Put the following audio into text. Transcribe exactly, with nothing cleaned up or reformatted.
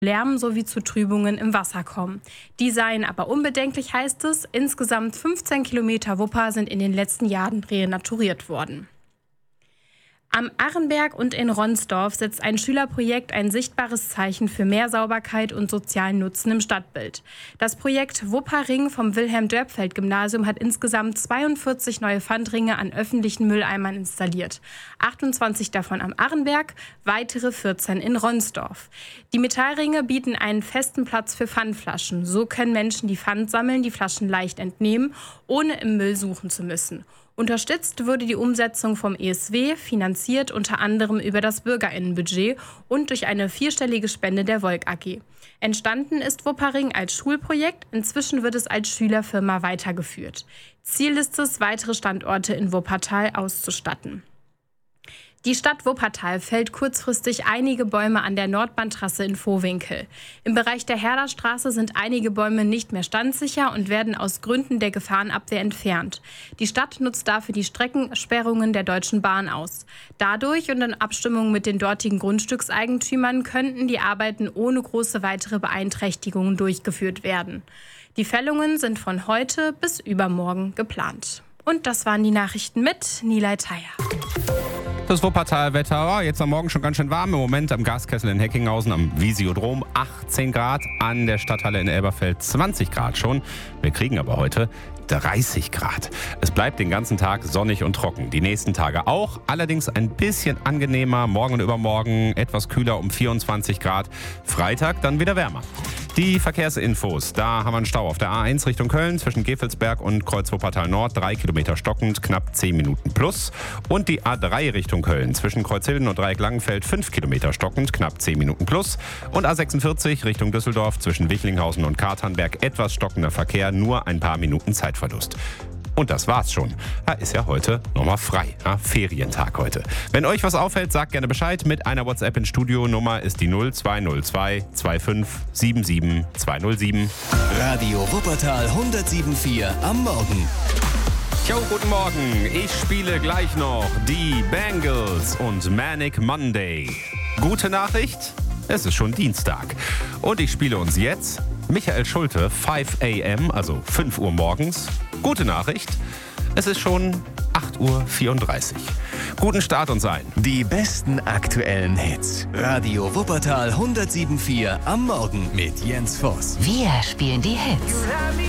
Lärm sowie zu Trübungen im Wasser kommen. Die seien aber unbedenklich, heißt es. Insgesamt fünfzehn Kilometer Wupper sind in den letzten Jahren renaturiert worden. Am Arrenberg und in Ronsdorf setzt ein Schülerprojekt ein sichtbares Zeichen für mehr Sauberkeit und sozialen Nutzen im Stadtbild. Das Projekt Wupperring vom Wilhelm-Dörpfeld-Gymnasium hat insgesamt zweiundvierzig neue Pfandringe an öffentlichen Mülleimern installiert. achtundzwanzig davon am Arrenberg, weitere vierzehn in Ronsdorf. Die Metallringe bieten einen festen Platz für Pfandflaschen. So können Menschen, die Pfand sammeln, die Flaschen leicht entnehmen, ohne im Müll suchen zu müssen. Unterstützt wurde die Umsetzung vom E S W, finanziert unter anderem über das BürgerInnenbudget und durch eine vierstellige Spende der Volk A G. Entstanden ist Wupperring als Schulprojekt, inzwischen wird es als Schülerfirma weitergeführt. Ziel ist es, weitere Standorte in Wuppertal auszustatten. Die Stadt Wuppertal fällt kurzfristig einige Bäume an der Nordbahntrasse in Vohwinkel. Im Bereich der Herderstraße sind einige Bäume nicht mehr standsicher und werden aus Gründen der Gefahrenabwehr entfernt. Die Stadt nutzt dafür die Streckensperrungen der Deutschen Bahn aus. Dadurch und in Abstimmung mit den dortigen Grundstückseigentümern könnten die Arbeiten ohne große weitere Beeinträchtigungen durchgeführt werden. Die Fällungen sind von heute bis übermorgen geplant. Und das waren die Nachrichten mit Nilay Thayer. Das Wuppertal-Wetter war jetzt am Morgen schon ganz schön warm. Im Moment am Gaskessel in Heckinghausen am Visiodrom achtzehn Grad. An der Stadthalle in Elberfeld zwanzig Grad schon. Wir kriegen aber heute dreißig Grad. Es bleibt den ganzen Tag sonnig und trocken. Die nächsten Tage auch. Allerdings ein bisschen angenehmer. Morgen und übermorgen etwas kühler um vierundzwanzig Grad. Freitag dann wieder wärmer. Die Verkehrsinfos. Da haben wir einen Stau auf der A eins Richtung Köln zwischen Gevelsberg und Kreuz Wuppertal Nord. Drei Kilometer stockend, knapp zehn Minuten plus. Und die A drei Richtung Köln zwischen Kreuzhilden und Dreieck Langenfeld. Fünf Kilometer stockend, knapp zehn Minuten plus. Und A sechsundvierzig Richtung Düsseldorf zwischen Wichlinghausen und Katernberg. Etwas stockender Verkehr, nur ein paar Minuten Zeitverlust. Und das war's schon. Da ist ja heute nochmal frei. Ja, Ferientag heute. Wenn euch was auffällt, sagt gerne Bescheid. Mit einer WhatsApp ins Studio. Nummer ist die null zwei null zwei zwei fünf sieben sieben zwei null sieben. Radio Wuppertal hundertsieben Komma vier am Morgen. Ciao, guten Morgen. Ich spiele gleich noch die Bangles und Manic Monday. Gute Nachricht? Es ist schon Dienstag. Und ich spiele uns jetzt Michael Schulte, fünf a m, also fünf Uhr morgens. Gute Nachricht, es ist schon acht Uhr vierunddreißig. Guten Start uns ein. Die besten aktuellen Hits. Radio Wuppertal hundertsieben Komma vier am Morgen mit Jens Voss. Wir spielen die Hits.